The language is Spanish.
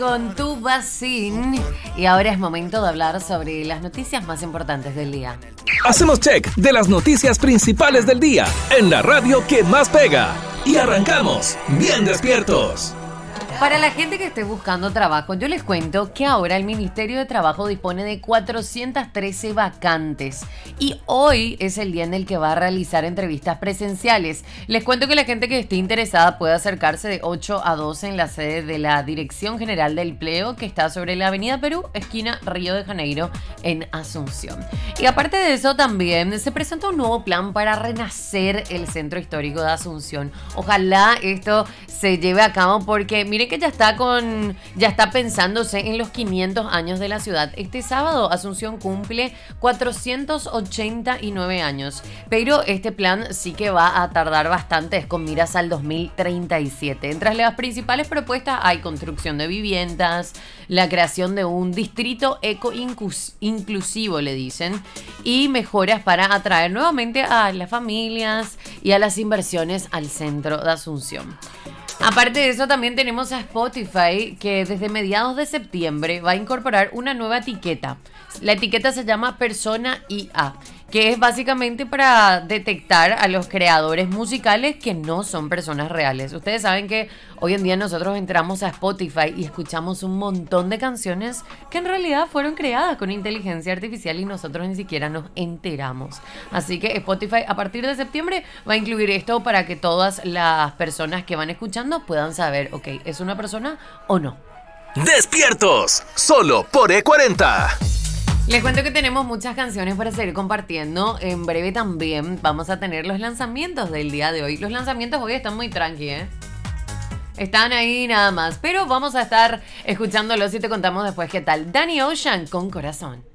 Con tu vacín. Y ahora es momento de hablar sobre las noticias más importantes del día. Hacemos check de las noticias principales del día en la radio que más pega. Y arrancamos bien despiertos. Para la gente que esté buscando trabajo, yo les cuento que ahora el Ministerio de Trabajo dispone de 413 vacantes y hoy es el día en el que va a realizar entrevistas presenciales. Les cuento que la gente que esté interesada puede acercarse de 8 a 12 en la sede de la Dirección General del Empleo, que está sobre la Avenida Perú, esquina Río de Janeiro, en Asunción. Y aparte de eso, también se presenta un nuevo plan para renacer el Centro Histórico de Asunción. Ojalá esto se lleve a cabo porque miren que ya está pensándose en los 500 años de la ciudad. Este sábado Asunción cumple 489 años, pero este plan sí que va a tardar bastante, es con miras al 2037. Entre las principales propuestas hay construcción de viviendas, la creación de un distrito eco-inclusivo, le dicen, y mejoras para atraer nuevamente a las familias y a las inversiones al centro de Asunción. Aparte de eso, también tenemos a Spotify, que desde mediados de septiembre va a incorporar una nueva etiqueta. La etiqueta se llama Persona IA, que es básicamente para detectar a los creadores musicales que no son personas reales. Ustedes saben que hoy en día nosotros entramos a Spotify y escuchamos un montón de canciones que en realidad fueron creadas con inteligencia artificial y nosotros ni siquiera nos enteramos. Así que Spotify a partir de septiembre va a incluir esto para que todas las personas que van escuchando puedan saber, ok, ¿es una persona o no? Despiertos, solo por E40. Les cuento que tenemos muchas canciones para seguir compartiendo. En breve también vamos a tener los lanzamientos del día de hoy. Los lanzamientos hoy están muy tranqui, Están ahí nada más. Pero vamos a estar escuchándolos y te contamos después qué tal. Danny Ocean con Corazón.